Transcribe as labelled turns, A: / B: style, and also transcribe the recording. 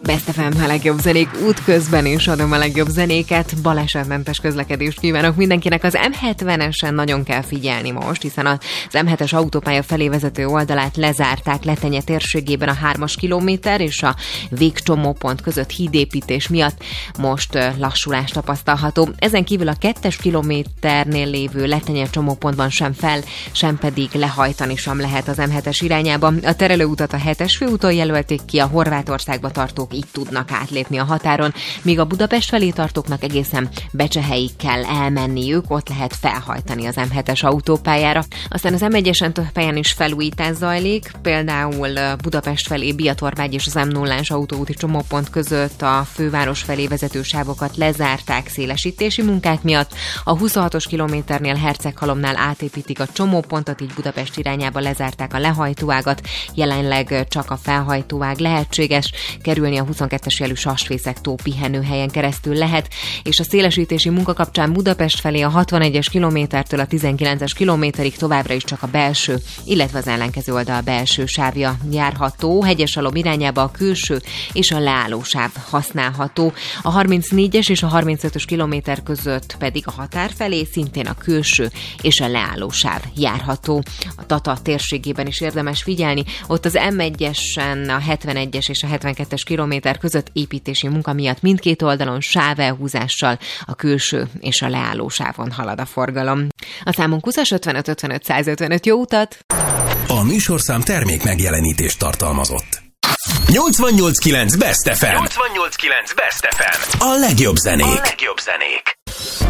A: Best FM, a legjobb zenék útközben is adom a legjobb zenéket. Balesetmentes közlekedést kívánok mindenkinek. Az M70-esen nagyon kell figyelni most, hiszen az M7-es autópálya felé vezető oldalát lezárták Letenye térségében a 3-as kilométer és a végcsomópont között hídépítés miatt most lassulás tapasztalható. Ezen kívül a 2-es kilométernél lévő Letenye csomópontban sem sem pedig lehajtani sem lehet az M7-es irányába. A terelőutat a 7-es főúton jelölték ki, a Horvátországba tartók így tudnak átlépni a határon, míg a Budapest felé tartóknak egészen Becsehelyig kell elmenniük, ott lehet felhajtani az M7-es autópályára. Aztán az M1-esen több helyen is felújítás zajlik, például Budapest felé Biatorvágy és az M0-as autóúti csomópont között a főváros felé vezető sávokat lezárták szélesítési munkák miatt. A 26-os kilométernél Herceghalomnál átépítik a csomópontot, így Budapest irányába lezárták a lehajtóágat, jelenleg csak a felhajtóág lehetséges, kerülni a 22-es jelű Sasfészek-tó pihenőhelyen keresztül lehet, és a szélesítési munka kapcsán Budapest felé a 61-es kilométertől a 19-es kilométerig továbbra is csak a belső, illetve az ellenkező oldal belső sávja járható, Hegyesalom irányába a külső és a leállósáv használható. A 34-es és a 35-ös kilométer között pedig a határ felé szintén a külső és a leállósáv járható. A Tata térségében is érdemes figyelni, ott az M1-esen a 71-es és a 72-es kilométer között építési munka miatt mindkét oldalon sávelhúzással a külső és a leálló sávon halad a forgalom. A számunk 20-as 55 55 155. Jó utat!
B: A műsorszám termék megjelenítést tartalmazott. 88.9 Best FM. 88.9 Best FM. A legjobb zenék.